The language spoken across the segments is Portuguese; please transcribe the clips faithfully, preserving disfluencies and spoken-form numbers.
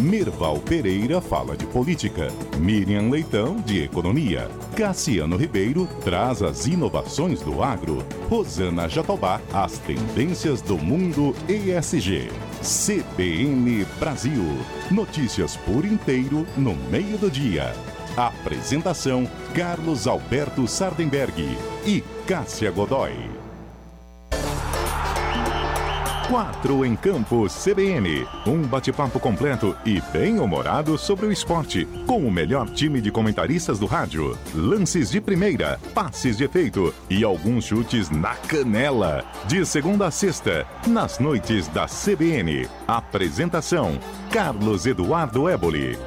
Merval Pereira fala de política, Miriam Leitão de economia, Cassiano Ribeiro traz as inovações do agro, Rosana Jatobá as tendências do mundo E S G. C B N Brasil, notícias por inteiro no meio do dia. Apresentação Carlos Alberto Sardenberg e Cássia Godoy. Quatro em Campo C B N, um bate-papo completo e bem-humorado sobre o esporte, com o melhor time de comentaristas do rádio, lances de primeira, passes de efeito e alguns chutes na canela. De segunda a sexta, nas noites da C B N. Apresentação, Carlos Eduardo Éboli.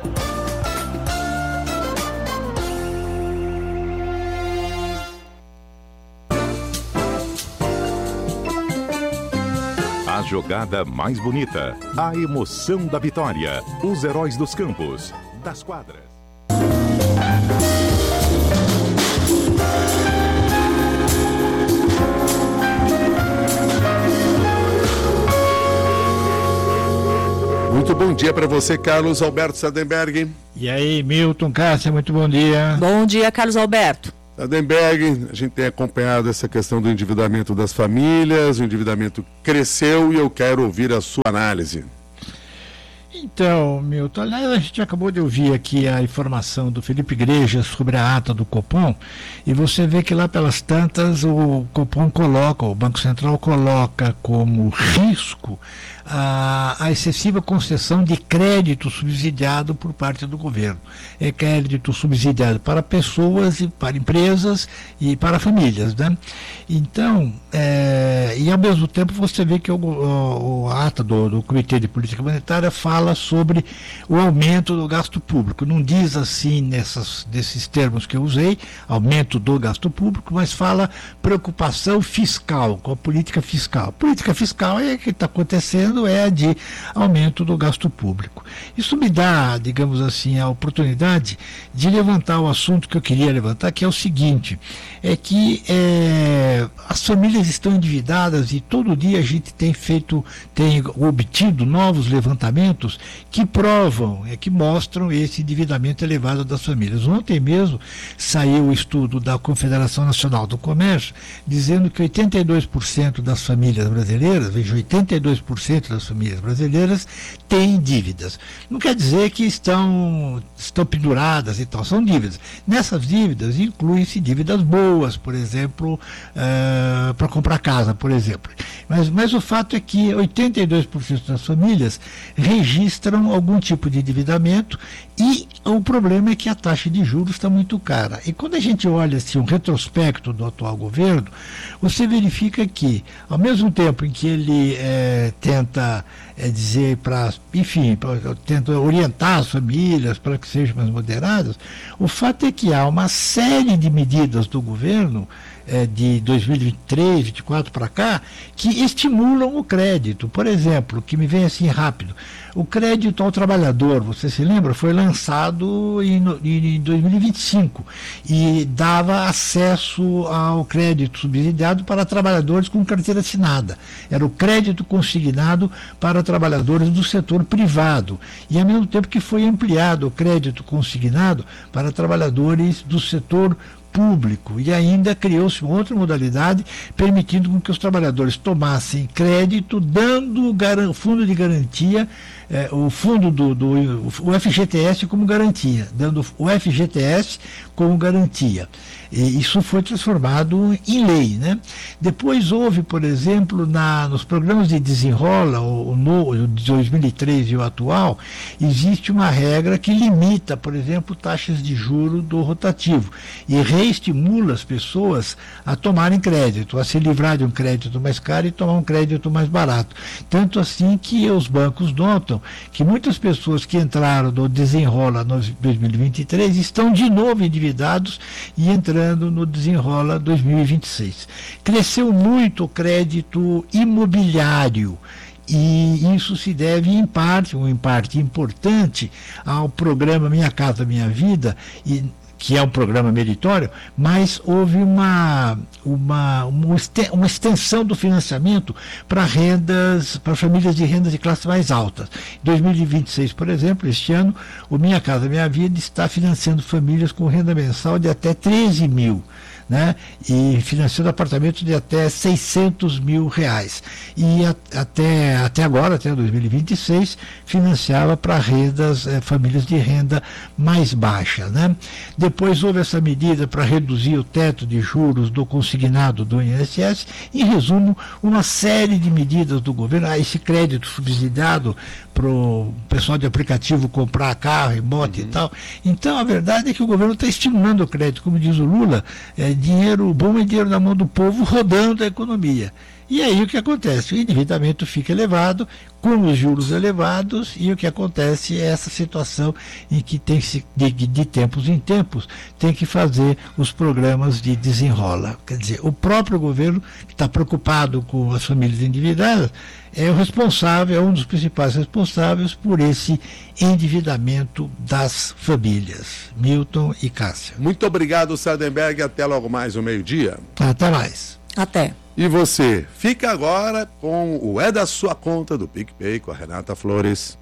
A jogada mais bonita, a emoção da vitória, os heróis dos campos, das quadras. Muito bom dia para você, Carlos Alberto Sardenberg. E aí, Milton, Cássia, muito bom dia. Bom dia, Carlos Alberto. Sardenberg, a gente tem acompanhado essa questão do endividamento das famílias, o endividamento cresceu e eu quero ouvir a sua análise. Então, Milton, aliás, a gente acabou de ouvir aqui a informação do Felipe Igrejas sobre a ata do Copom, e você vê que lá pelas tantas o Copom coloca, o Banco Central coloca como risco a, a excessiva concessão de crédito subsidiado por parte do governo. É crédito subsidiado para pessoas, e para empresas e para famílias, né? Então, é, e ao mesmo tempo você vê que o, o, o ata do, do Comitê de Política Monetária fala sobre o aumento do gasto público. Não diz assim nessas, nesses termos que eu usei, aumento do gasto público, mas fala preocupação fiscal, com a política fiscal. A política fiscal é que está acontecendo, é a de aumento do gasto público. Isso me dá, digamos assim, a oportunidade de levantar o assunto que eu queria levantar, que é o seguinte, é que é, as famílias estão endividadas e todo dia a gente tem feito, tem obtido novos levantamentos que provam, é, que mostram esse endividamento elevado das famílias. Ontem mesmo saiu o estudo da Confederação Nacional do Comércio dizendo que oitenta e dois por cento das famílias brasileiras, veja, oitenta e dois por cento das famílias brasileiras têm dívidas. Não quer dizer que estão, estão penduradas e tal, são dívidas. Nessas dívidas incluem-se dívidas boas, por exemplo, uh, para comprar casa, por exemplo. Mas, mas o fato é que oitenta e dois por cento das famílias registram algum tipo de endividamento e o problema é que a taxa de juros está muito cara. E quando a gente olha assim, um retrospecto do atual governo, você verifica que, ao mesmo tempo em que ele é, tenta é, dizer para, enfim, pra, tenta orientar as famílias para que sejam mais moderadas, o fato é que há uma série de medidas do governo de dois mil e vinte e três, vinte e quatro para cá, que estimulam o crédito. Por exemplo, que me vem assim rápido, o crédito ao trabalhador, você se lembra, foi lançado em, em dois mil e vinte e cinco e dava acesso ao crédito subsidiado para trabalhadores com carteira assinada. Era o crédito consignado para trabalhadores do setor privado. E ao mesmo tempo que foi ampliado o crédito consignado para trabalhadores do setor público, e ainda criou-se uma outra modalidade permitindo com que os trabalhadores tomassem crédito, dando o fundo de garantia, eh, o fundo do, do o F G T S como garantia, dando o F G T S como garantia. E isso foi transformado em lei, né? Depois houve, por exemplo, na, nos programas de desenrola, o, no, o de dois mil e três e o atual, existe uma regra que limita, por exemplo, taxas de juro do rotativo e reestimula as pessoas a tomarem crédito, a se livrar de um crédito mais caro e tomar um crédito mais barato. Tanto assim que os bancos notam que muitas pessoas que entraram no desenrola no dois mil e vinte e três estão de novo endividados e entrando no desenrola dois mil e vinte e seis. Cresceu muito o crédito imobiliário. E isso se deve, em parte, ou em parte importante, ao programa Minha Casa Minha Vida, e que é um programa meritório, mas houve uma, uma, uma extensão do financiamento para rendas, para famílias de renda de classe mais altas. Em dois mil e vinte e seis, por exemplo, este ano, o Minha Casa Minha Vida está financiando famílias com renda mensal de até treze mil. Né? E financiando apartamentos de até seiscentos mil reais. E a, até, até agora, até dois mil e vinte e seis, financiava para rendas, eh, famílias de renda mais baixa. Né? Depois houve essa medida para reduzir o teto de juros do consignado do I N S S. Em resumo, uma série de medidas do governo, ah, esse crédito subsidiado para o pessoal de aplicativo comprar carro e moto uhum. e tal. Então, a verdade é que o governo está estimulando o crédito, como diz o Lula, é, dinheiro bom é dinheiro na mão do povo rodando a economia. E aí o que acontece? O endividamento fica elevado, com os juros elevados, e o que acontece é essa situação em que tem que, de, de tempos em tempos, tem que fazer os programas de desenrola. Quer dizer, o próprio governo, que está preocupado com as famílias endividadas, é o responsável, é um dos principais responsáveis por esse endividamento das famílias. Milton e Cássia. Muito obrigado, Sardenberg. Até logo mais o meio-dia. Até mais. Até. E você, fica agora com o É da Sua Conta do PicPay com a Renata Flores.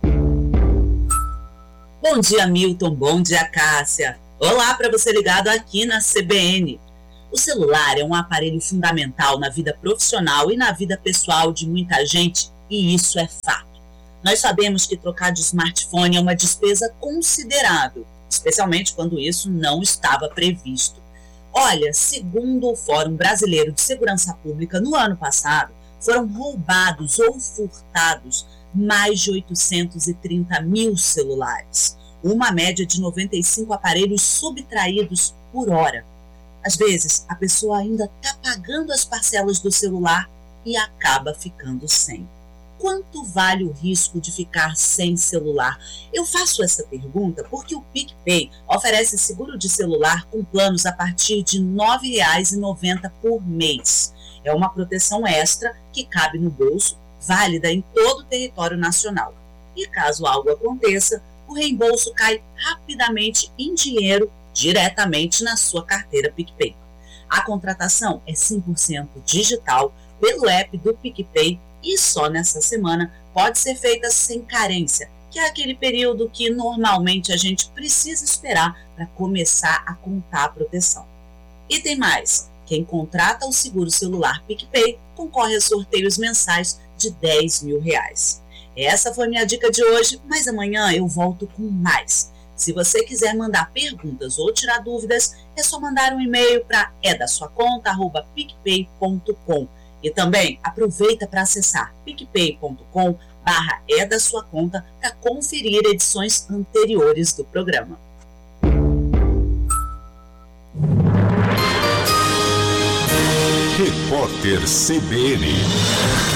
Bom dia, Milton. Bom dia, Cássia. Olá para você ligado aqui na C B N. O celular é um aparelho fundamental na vida profissional e na vida pessoal de muita gente, e isso é fato. Nós sabemos que trocar de smartphone é uma despesa considerável, especialmente quando isso não estava previsto. Olha, segundo o Fórum Brasileiro de Segurança Pública, no ano passado, foram roubados ou furtados mais de oitocentos e trinta mil celulares, uma média de noventa e cinco aparelhos subtraídos por hora. Às vezes, a pessoa ainda está pagando as parcelas do celular e acaba ficando sem. Quanto vale o risco de ficar sem celular? Eu faço essa pergunta porque o PicPay oferece seguro de celular com planos a partir de nove reais e noventa centavos por mês. É uma proteção extra que cabe no bolso, válida em todo o território nacional. E caso algo aconteça, o reembolso cai rapidamente em dinheiro diretamente na sua carteira PicPay. A contratação é cem por cento digital pelo app do PicPay e só nessa semana pode ser feita sem carência, que é aquele período que normalmente a gente precisa esperar para começar a contar a proteção. E tem mais, quem contrata o seguro celular PicPay concorre a sorteios mensais de dez mil reais. Essa foi minha dica de hoje, mas amanhã eu volto com mais. Se você quiser mandar perguntas ou tirar dúvidas, é só mandar um e-mail para é da sua conta arroba picpay ponto com. E também aproveita para acessar picpay ponto com barra é da sua conta para conferir edições anteriores do programa. Repórter C B N.